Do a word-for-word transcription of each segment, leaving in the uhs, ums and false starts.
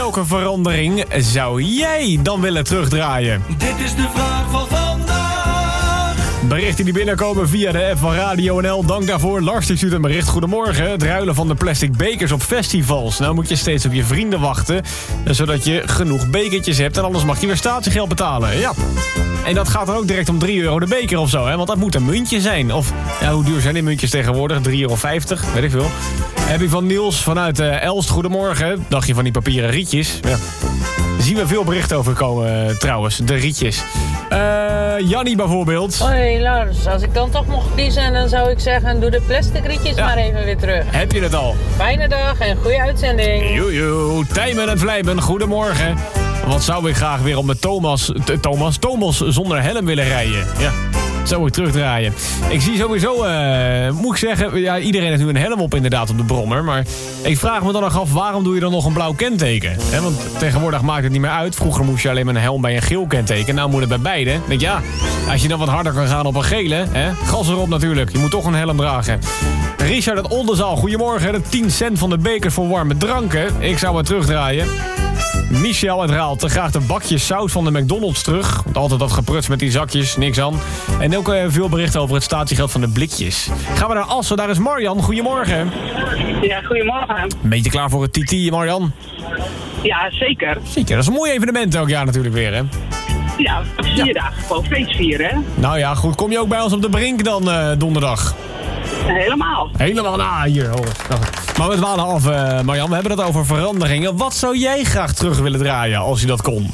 welke verandering zou jij dan willen terugdraaien? Dit is de vraag van vandaag. Berichten die binnenkomen via de app van Radio N L. Dank daarvoor. Lars die stuurt een bericht. Goedemorgen. Het ruilen van de plastic bekers op festivals. Nou moet je steeds op je vrienden wachten, zodat je genoeg bekertjes hebt. En anders mag je weer statiegeld betalen. Ja. En dat gaat dan ook direct om drie euro de beker of zo, hè? Want dat moet een muntje zijn. Of, ja, hoe duur zijn die muntjes tegenwoordig? drie euro vijftig, weet ik veel. Heb ik van Niels vanuit uh, Elst. Goedemorgen. Dacht je van die papieren rietjes? Ja. Zien we veel berichten over komen, uh, trouwens. De rietjes. Uh, Jannie bijvoorbeeld. Hoi Lars, als ik dan toch mocht kiezen, dan zou ik zeggen, doe de plastic rietjes ja. maar even weer terug. Heb je het al? Fijne dag en goede uitzending. Joejoe, Tijmen en Vlijmen, goedemorgen. Wat zou ik graag weer op met Thomas, t- Thomas, Thomas zonder helm willen rijden. Ja, zou ik terugdraaien. Ik zie sowieso, uh, moet ik zeggen, ja, iedereen heeft nu een helm op inderdaad op de brommer. Maar ik vraag me dan nog af, waarom doe je dan nog een blauw kenteken? He, want tegenwoordig maakt het niet meer uit. Vroeger moest je alleen maar een helm bij een geel kenteken. Nou moet het bij beide. Denk ik, ja, als je dan wat harder kan gaan op een gele, hè, gas erop natuurlijk. Je moet toch een helm dragen. Richard uit Oldenzaal, goedemorgen. De tien cent van de beker voor warme dranken. Ik zou het terugdraaien. Michel uit Raalte, graag de bakjes saus van de McDonald's terug. Altijd dat gepruts met die zakjes, niks aan. En ook uh, veel berichten over het statiegeld van de blikjes. Gaan we naar Assen, daar is Marjan. Goedemorgen. Ja, goedemorgen. Ben je klaar voor het T T, Marjan? Ja, zeker. Zeker, dat is een mooi evenement elk jaar natuurlijk weer, hè? Ja, vier ja. dagen gewoon feest vieren, hè? Nou ja, goed. Kom je ook bij ons op de Brink dan uh, donderdag? Helemaal. Helemaal, nou hier. Oh. Maar we dwalen af, uh, Marjan. We hebben het over veranderingen. Wat zou jij graag terug willen draaien als je dat kon?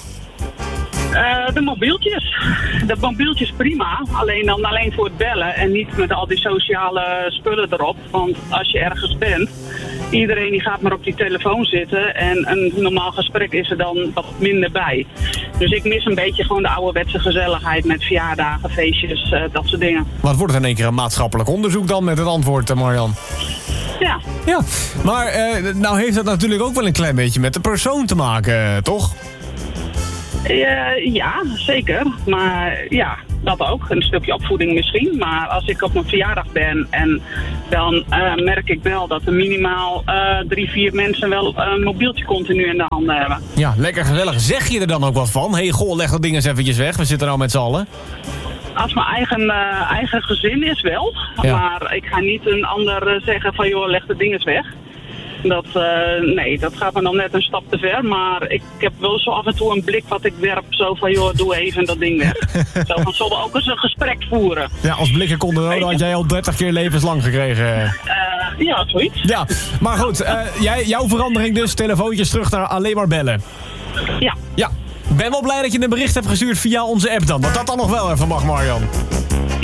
Uh, de mobieltjes. De mobieltjes prima. Alleen dan alleen voor het bellen en niet met al die sociale spullen erop. Want als je ergens bent, iedereen die gaat maar op die telefoon zitten. En een normaal gesprek is er dan wat minder bij. Dus ik mis een beetje gewoon de ouderwetse gezelligheid met verjaardagen, feestjes, uh, dat soort dingen. Wat wordt het in één keer een maatschappelijk onderzoek dan met het antwoord, Marjan? Ja. Ja, maar uh, nou heeft dat natuurlijk ook wel een klein beetje met de persoon te maken, uh, toch? Uh, ja, zeker. Maar ja, dat ook. Een stukje opvoeding misschien. Maar als ik op mijn verjaardag ben en dan uh, merk ik wel dat er minimaal uh, drie, vier mensen wel een mobieltje continu in de handen hebben. Ja, lekker gezellig. Zeg je er dan ook wat van? Hé, hey, goh, leg dat ding eens eventjes weg. We zitten nou met z'n allen. Als mijn eigen, uh, eigen gezin is wel. Ja. Maar ik ga niet een ander uh, zeggen van joh, leg de ding eens weg. Dat, uh, nee, dat gaat me dan net een stap te ver. Maar ik heb wel zo af en toe een blik wat ik werp. Zo van, joh, doe even dat ding weg. Zo van, zullen we ook eens een gesprek voeren? Ja, als blikken konden roden had jij al dertig keer levenslang gekregen. Uh, ja, zoiets. Ja, maar goed. Uh, jij, jouw verandering dus, telefoontjes terug naar alleen maar bellen. Ja. Ja. Ben wel blij dat je een bericht hebt gestuurd via onze app dan. Dat dat dan nog wel even mag, Marjan.